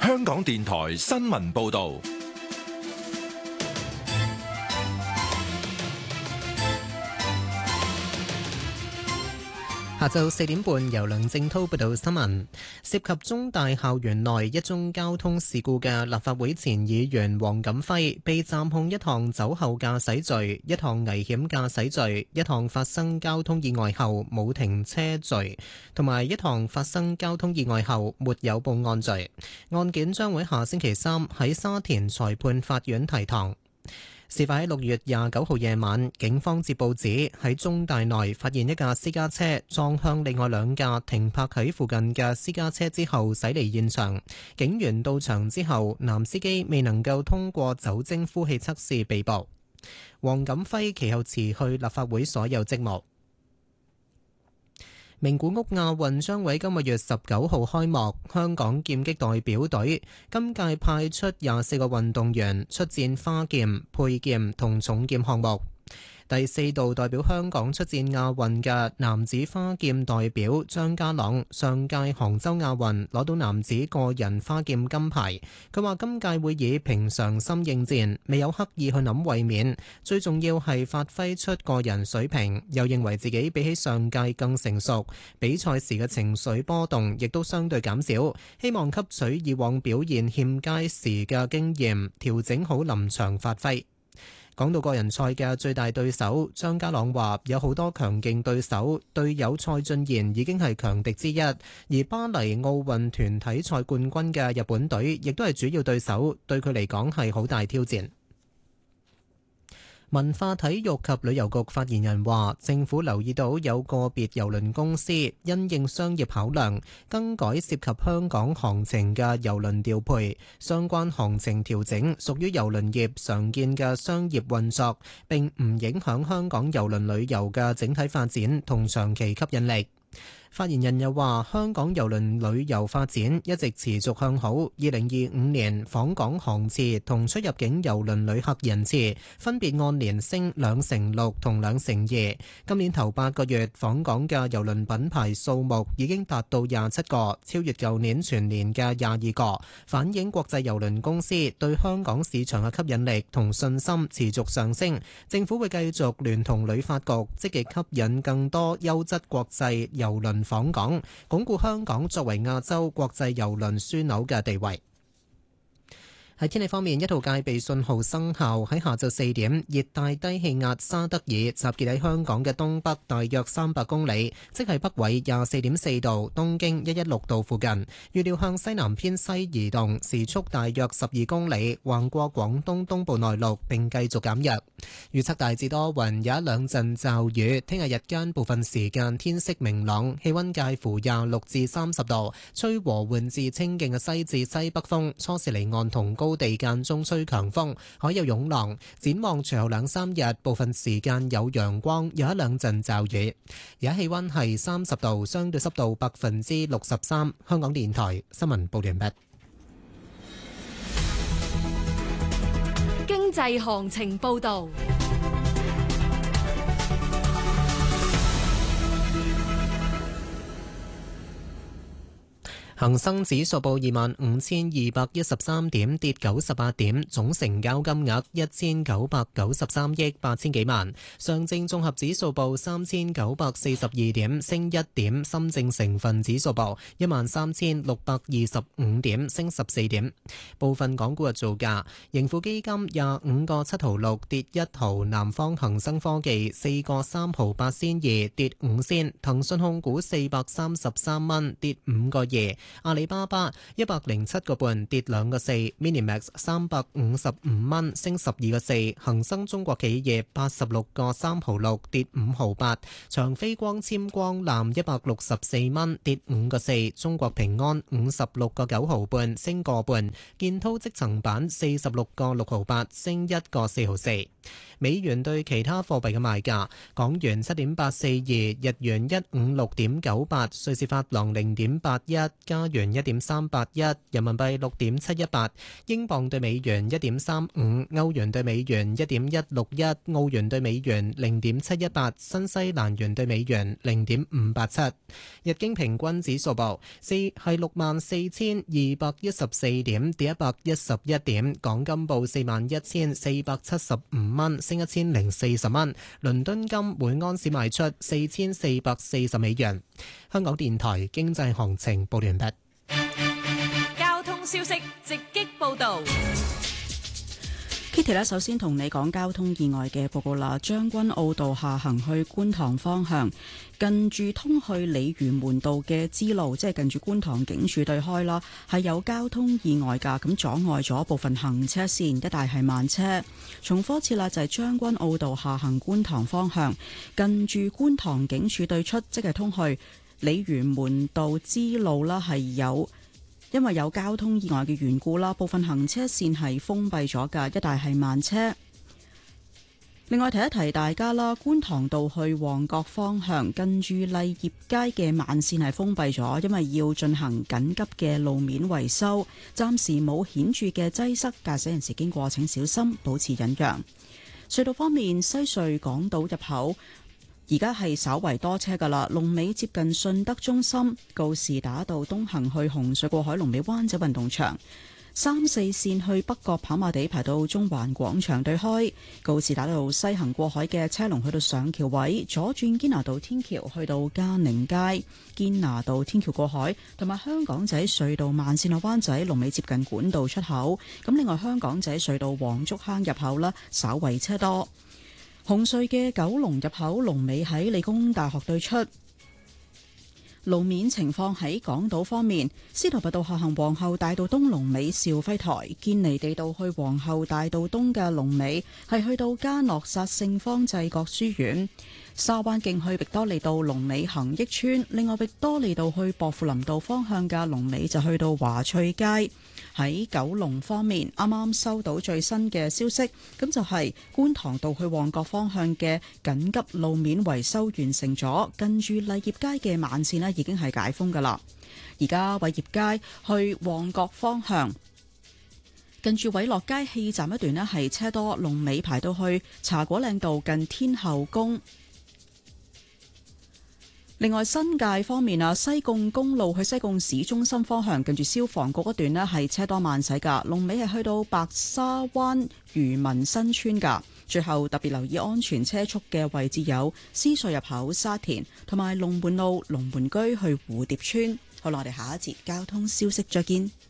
香港電台新聞報道。 下晝4點半，由梁正滔報道新聞。涉及中大校園內一宗交通事故嘅立法會前議員黃錦輝，被暫控一項酒後駕駛罪、一項危險駕駛罪、一項發生交通意外後冇停車罪，同埋一項發生交通意外後沒有報案罪。案件將會下星期三喺沙田裁判法院提堂。事發喺6月29號夜晚，警方接報指喺中大內發現一架私家車撞向另外兩架停泊喺附近嘅私家車之後駛離現場。警員到場之後，男司機未能夠通過酒精呼氣測試被捕。黃錦輝其後辭去立法會所有職務。名古屋亞運將會今個月19號開幕，香港劍擊代表隊今屆派出24個運動員出戰花劍、佩劍同重劍項目。第4度代表香港出戰亞運嘅男子花劍代表張家朗，上屆杭州亞運攞到男子個人花劍金牌。佢話今屆會以平常心應戰，未有刻意去諗衛冕，最重要係發揮出個人水平。又認為自己比起上屆更成熟，比賽時嘅情緒波動亦都相對減少，希望吸取以往表現欠佳時嘅經驗，調整好臨場發揮。講到個人賽嘅最大對手，張家朗話有好多強勁對手，隊友蔡俊賢已經係強敵之一，而巴黎奧運團體賽冠軍嘅日本隊亦都係主要對手，對佢嚟講係好大挑戰。文化體育及旅遊局發言人話，政府留意到有個別郵輪公司因應商業考量，更改涉及香港航程嘅郵輪調配，相關航程調整屬於郵輪業常見嘅商業運作，並唔影響香港郵輪旅遊嘅整體發展同長期吸引力。發言人又話，香港郵輪旅遊發展一直持續向好，2025年訪港航次同出入境郵輪旅客人次分別按年升6%同2%。今年頭8個月訪港嘅郵輪品牌數目已經達到27個，超越舊年全年嘅22個，反映國際郵輪公司對香港市場嘅吸引力同信心持續上升。政府會繼續聯同旅發局積極吸引更多優質國際郵輪訪港，鞏固香港作為亞洲國際郵輪樞紐嘅地位。喺天氣方面，一號戒備信號生效。喺下晝4點，熱帶低氣壓沙德爾集結喺香港嘅東北大約300公里，即係北緯24.4度、東經116度附近。預料向西南偏西移動，時速大約12公里，橫過廣東東部內陸並繼續減弱。預測大致多雲，有一兩陣驟雨。聽日日間部分時間天色明朗，氣溫介乎26至30度，吹和緩至清勁嘅西至西北風，初時離岸同高地間中吹強風，海有湧浪。展望隨後2-3日，部分時間有陽光，有一兩陣驟雨。而家氣溫係30度，相對濕度63%。香港電台新聞報完畢。 經濟行情報道。恒生指數報25,213點，跌98點，總成交金額1993億8千幾萬。上證綜合指數報3,942點，升1點。深證成分指數報13,625點，升14點。部分港股嘅造價：盈富基金25個7毫6，跌1毫；南方恒生科技4個3毫8仙2，跌5仙；騰訊控股433蚊，跌5個2。阿里巴巴107個半，跌2個4。Minimax 355蚊，升12個4。恒生中國企業86個3毫6，跌5毫8。長飛光纖光纜164蚊，跌5個4。中國平安56個9毫半，升個半。建滔積層板46個6毫8，升1個4毫4。美元對其他貨幣嘅賣價：港元7.842，日元156.98，瑞士法郎0.81，加加元1.381，人民幣6.718，英鎊對美元1.35，歐元對美元1.161，澳元對美元0.718，新西蘭元對美元0.587。日經平均指數報係64,214點，跌111點。港金報41,475蚊，升1040蚊。倫敦金每盎司賣出4440美元。香港電台經濟行情報完畢。 交通消息直擊報道。 Kitty 首先同你講交通意外嘅報告啦。將軍澳道下行去觀塘方向，近住通去鯉魚門道嘅支路，即係近住觀塘警署對開啦，係有交通意外㗎，咁阻礙咗部分行車線，一帶係慢車。重複一次啦，就係將軍澳道下行觀塘方向，近住觀塘警署對出，即係通去鯉魚門道支路啦，係因為有交通意外嘅緣故啦，部分行車線係封閉咗㗎，一帶係慢車。另外提一提大家啦，觀塘道去旺角方向，近住勵業街嘅慢線係封閉咗，因為要進行緊急嘅路面維修，暫時冇顯著嘅擠塞，駕駛人士經過請小心，保持忍讓。隧道方面，西隧港島入口而家係稍為多車㗎啦，龍尾接近順德中心，告士打道東行去紅隧過海，龍尾灣仔運動場，3、4線去北角跑馬地排到中環廣場對開，告士打道西行過海嘅車龍去到上橋位，左轉堅拿道天橋去到嘉寧街，堅拿道天橋過海，同埋香港仔隧道慢線去灣仔龍尾接近管道出口。咁另外香港仔隧道黃竹坑入口啦，稍為車多。紅隧嘅九龍入口龍尾喺理工大學對出。路面情況喺港島方面，司徒拔道下行皇后大道東龍尾兆輝台，堅尼地道去皇后大道東嘅龍尾係去到嘉諾撒聖方濟各書院。沙灣徑去域多利道龍尾恒益村，另外域多利道去薄扶林道方向嘅龍尾就去到華翠街。喺九龍方面，啱啱收到最新嘅消息，咁就係觀塘道去旺角方向嘅緊急路面維修完成咗，近住勵業街嘅慢線呢已經係解封噶啦。而家偉業街去旺角方向，近住偉樂街氣站一段呢係車多，龍尾排到去茶果嶺道近天后宮。另外新界方面啊，西貢公路去西貢市中心方向，近住消防局一段呢係車多慢駛噶，龍尾係去到白沙灣漁民新村噶。最後特別留意安全車速嘅位置有獅隧入口沙田，同埋龍門路龍門居去蝴蝶村。好啦，我哋下一節交通消息再見。